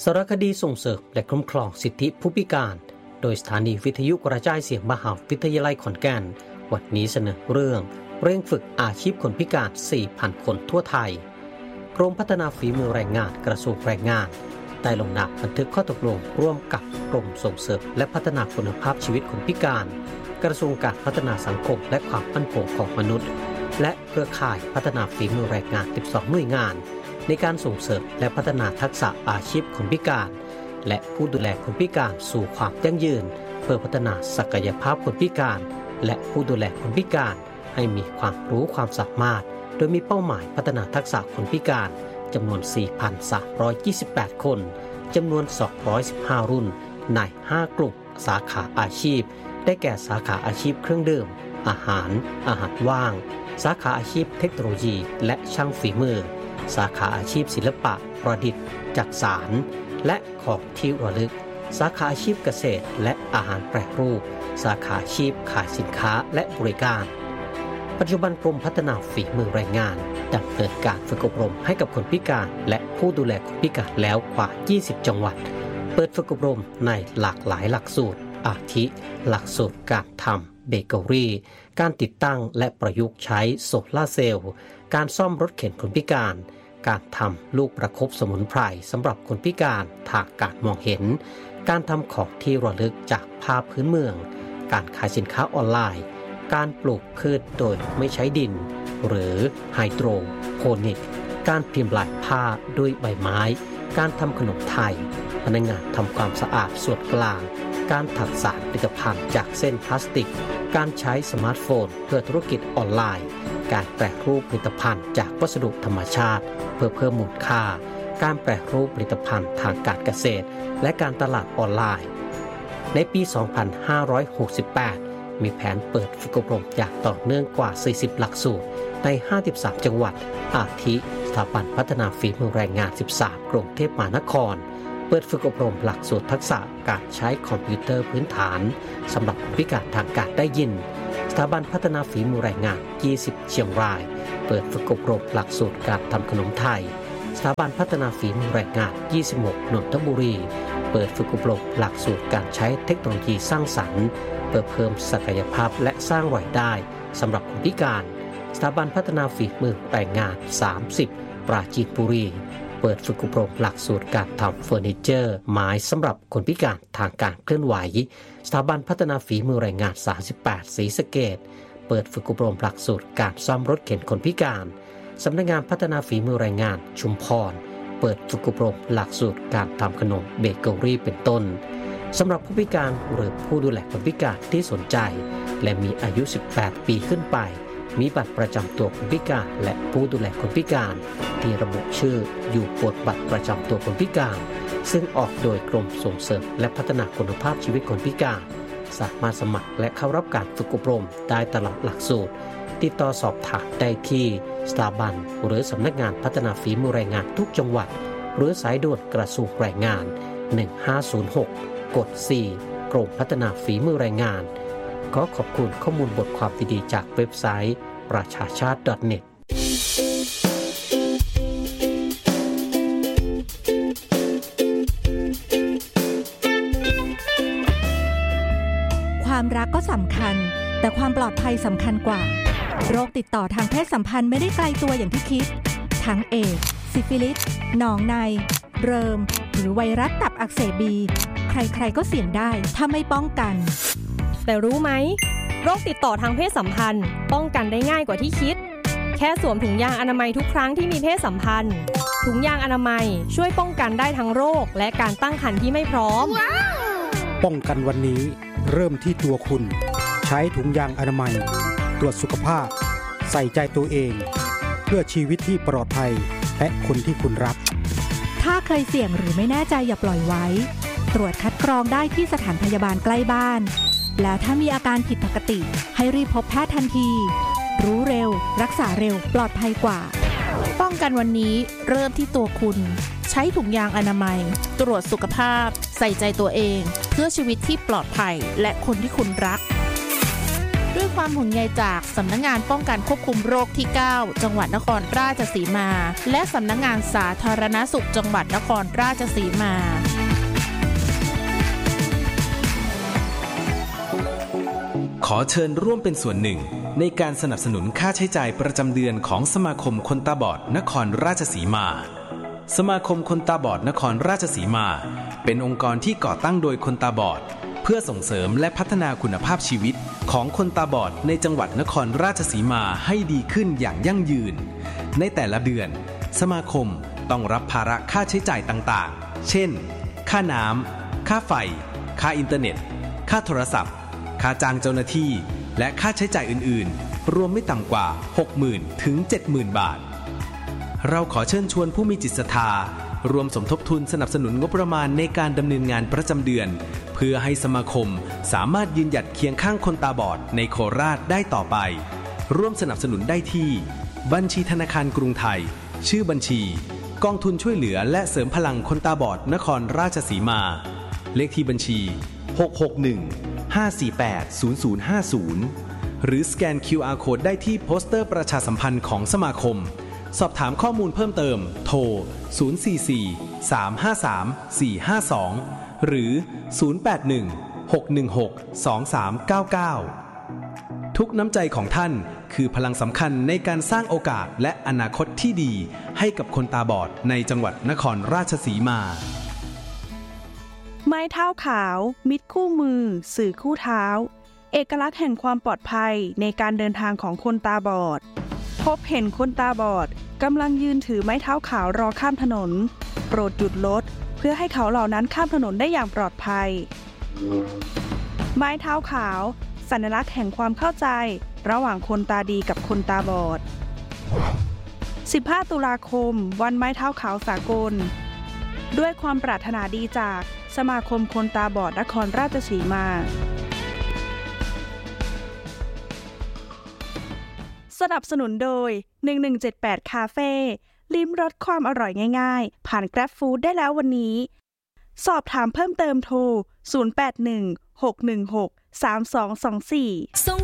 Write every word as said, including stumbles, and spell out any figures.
สารคดีส่งเสริมและคุ้มครองสิทธิผู้พิการโดยสถานีวิทยุกระจายเสียงมหาวิทยาลัยขอนแก่นวันนี้เสนอเรื่องเร่งฝึกอาชีพคนพิการ สี่พัน คนทั่วไทยกรมพัฒนาฝีมือแรงงานกระทรวงแรงงานได้ลงนามบันทึกข้อตกลงร่วมกับกรมส่งเสริมและพัฒนาคุณภาพชีวิตคนพิการกระทรวงการพัฒนาสังคมและความมั่นคงของมนุษย์และเครือข่ายพัฒนาฝีมือแรงงานสิบสองหน่วยงานในการส่งเสริมและพัฒนาทักษะอาชีพคนพิการและผู้ดูแลคนพิการสู่ความยั่งยืนเพื่อพัฒนาศักยภาพคนพิการและผู้ดูแลคนพิการให้มีความรู้ความสามารถโดยมีเป้าหมายพัฒนาทักษะคนพิการจำนวน สี่พันสามร้อยยี่สิบแปด คนจำนวนสองร้อยสิบห้ารุ่นในห้ากลุ่มสาขาอาชีพได้แก่สาขาอาชีพเครื่องดื่มอาหารอาหารว่างสาขาอาชีพเทคโนโลยีและช่างฝีมือสาขาอาชีพศิลปะประดิษฐ์จักสานและของที่ระลึกสาขาอาชีพเกษตรและอาหารแปรรูปสาขาอาชีพขายสินค้าและบริการปัจจุบันกรมพัฒนาฝีมือแรงงานดำเนินการฝึกอบรมให้กับคนพิการและผู้ดูแลคนพิการแล้วกว่ายี่สิบจังหวัดเปิดฝึกอบรมในหลากหลายหลักสูตรอาทิหลักสูตรการทำเบเกอรี่การติดตั้งและประยุกต์ใช้โซลาร์เซลล์การซ่อมรถเข็นคนพิการการทำลูกประคบสมุนไพรสำหรับคนพิการทางการมองเห็นการทำของที่ระลึกจากผ้าพื้นเมืองการขายสินค้าออนไลน์การปลูกพืชโดยไม่ใช้ดินหรือไฮโดรโพนิกการพิมพ์ลายผ้าด้วยใบไม้การทำขนมไทยพนักงานทำความสะอาดส่วนกลางการถักสานผลิตภัณฑ์จากเส้นพลาสติกการใช้สมาร์ทโฟนเพื่อธุรกิจออนไลน์การแปรรูปผลิตภัณฑ์จากวัสดุธรรมชาติเพื่อเพิ่มมูลค่าการแปรรูปผลิตภัณฑ์ทางการเกษตรและการตลาดออนไลน์ในปี สองพันห้าร้อยหกสิบแปด มีแผนเปิดฝึกอบรมอย่างต่อเนื่องกว่า สี่สิบ หลักสูตรใน ห้าสิบสาม จังหวัดอาทิสถาบันพัฒนาฝีมือแรงงาน สิบสาม กรุงเทพมหานครเปิดฝึกอบรมหลักสูตรทักษะการใช้คอมพิวเตอร์พื้นฐานสำหรับผู้พิการทางการได้ยินสถาบันพัฒนาฝีมือแรงงาน ยี่สิบ เชียงรายเปิดฝึกอบรมหลักสูตรการทำขนมไทยสถาบันพัฒนาฝีมือแรงงาน ยี่สิบหก นนทบุรีเปิดฝึกอบรมหลักสูตรการใช้เทคโนโลยีสร้างสรรค์เพื่อเพิ่มศักยภาพและสร้างรายได้สำหรับคนพิการสถาบันพัฒนาฝีมือแรงงาน สามสิบ ปราจีนบุรีเปิดฝึกอบรมหลักสูตรการทำเฟอร์นิเจอร์ไม้สำหรับคนพิการทางการเคลื่อนไหวสถาบันพัฒนาฝีมือแรงงาน สามสิบแปด ศรีสะเกษเปิดฝึกอบรมหลักสูตรการซ่อมรถเข็นคนพิการสำนักงานพัฒนาฝีมือแรงงานชุมพรเปิดฝึกอบรมหลักสูตรการทำขนมเบเกอรี่เป็นต้นสำหรับผู้พิการหรือผู้ดูแลคนพิการที่สนใจและมีอายุ สิบแปด ปีขึ้นไปมีบัตรประจำตัวคนพิการและผู้ดูแลคนพิการที่ระบุชื่ออยู่บนบัตรประจำตัวคนพิการซึ่งออกโดยกรมส่งเสริมและพัฒนาคุณภาพชีวิตคนพิการสามารถสมัครและเข้ารับการฝึกอบรมได้ตลอดหลักสูตรติดต่อสอบถามได้ที่สถาบันหรือสำนักงานพัฒนาฝีมือแรงงานทุกจังหวัดหรือสายด่วนกระทรวงแรงงานหนึ่งห้าศูนย์หกกดสี่กรมพัฒนาฝีมือแรงงานขอขอบคุณข้อมูลบทความดีๆจากเว็บไซต์ประชาชาติ .net ความรักก็สำคัญแต่ความปลอดภัยสำคัญกว่าโรคติดต่อทางเพศสัมพันธ์ไม่ได้ไกลตัวอย่างที่คิดทั้งเอดส์ซิฟิลิสหนองในเริมหรือไวรัสตับอักเสบบีใครๆก็เสี่ยงได้ถ้าไม่ป้องกันแต่รู้ไหมโรคติดต่อทางเพศสัมพันธ์ป้องกันได้ง่ายกว่าที่คิดแค่สวมถุงยางอนามัยทุกครั้งที่มีเพศสัมพันธ์ถุงยางอนามัยช่วยป้องกันได้ทั้งโรคและการตั้งครรภ์ที่ไม่พร้อม wow! ป้องกันวันนี้เริ่มที่ตัวคุณใช้ถุงยางอนามัยตรวจสุขภาพใส่ใจตัวเองเพื่อชีวิตที่ปลอดภัยและคนที่คุณรักถ้าเคยเสี่ยงหรือไม่แน่ใจอย่าปล่อยไว้ตรวจคัดกรองได้ที่สถานพยาบาลใกล้บ้านแล้วถ้ามีอาการผิดปกติให้รีบพบแพทย์ทันทีรู้เร็วรักษาเร็วปลอดภัยกว่าป้องกันวันนี้เริ่มที่ตัวคุณใช้ถุงยางอนามัยตรวจสุขภาพใส่ใจตัวเองเพื่อชีวิตที่ปลอดภัยและคนที่คุณรักด้วยความห่วงใยจากสำนักงานป้องกันควบคุมโรคที่เก้าจังหวัดนครราชสีมาและสำนักงานสาธารณสุขจังหวัดนครราชสีมาขอเชิญร่วมเป็นส่วนหนึ่งในการสนับสนุนค่าใช้จ่ายประจำเดือนของสมาคมคนตาบอดนครราชสีมาสมาคมคนตาบอดนครราชสีมาเป็นองค์กรที่ก่อตั้งโดยคนตาบอดเพื่อส่งเสริมและพัฒนาคุณภาพชีวิตของคนตาบอดในจังหวัดนครราชสีมาให้ดีขึ้นอย่างยั่งยืนในแต่ละเดือนสมาคมต้องรับภาระค่าใช้จ่ายต่างๆเช่นค่าน้ำค่าไฟค่าอินเทอร์เน็ตค่าโทรศัพท์ค่าจ้างเจ้าหน้าที่และค่าใช้จ่ายอื่นๆรวมไม่ต่ำกว่า หกหมื่น ถึง เจ็ดหมื่น บาทเราขอเชิญชวนผู้มีจิตศรัทธารวมสมทบทุนสนับสนุนงบประมาณในการดำเนินงานประจำเดือนเพื่อให้สมาคมสามารถยืนหยัดเคียงข้างคนตาบอดในโคราชได้ต่อไปร่วมสนับสนุนได้ที่บัญชีธนาคารกรุงไทยชื่อบัญชีกองทุนช่วยเหลือและเสริมพลังคนตาบอดนครราชสีมาเลขที่บัญชีหก หก หนึ่ง ห้า สี่ แปด ศูนย์ ศูนย์ ห้า ศูนย์หรือสแกน คิว อาร์ Code ได้ที่โปสเตอร์ประชาสัมพันธ์ของสมาคมสอบถามข้อมูลเพิ่มเติมโทรศูนย์ สี่ สี่ สาม ห้า สาม สี่ ห้า สองหรือศูนย์ แปด หนึ่ง หก หนึ่ง หก สอง สาม เก้า เก้าทุกน้ำใจของท่านคือพลังสำคัญในการสร้างโอกาสและอนาคตที่ดีให้กับคนตาบอดในจังหวัดนครราชสีมาไม้เท้าขาวมิตรคู่มือสื่อคู่เท้าเอกลักษณ์แห่งความปลอดภัยในการเดินทางของคนตาบอดพบเห็นคนตาบอดกำลังยืนถือไม้เท้าขาวรอข้ามถนนโปรดหยุดรถเพื่อให้เขาเหล่านั้นข้ามถนนได้อย่างปลอดภัยไม้เท้าขาวสัญลักษณ์แห่งความเข้าใจระหว่างคนตาดีกับคนตาบอดสิบห้าตุลาคมวันไม้เท้าขาวสากลด้วยความปรารถนาดีจากสมาคมคนตาบอดนครราชสีมาสนับสนุนโดยหนึ่งหนึ่งเจ็ดแปดคาเฟ่ลิ้มรสความอร่อยง่ายๆผ่าน Grab Food ได้แล้ววันนี้สอบถามเพิ่มเติมโทรศูนย์ แปด หนึ่ง หก หนึ่ง หก สาม สอง สอง สี่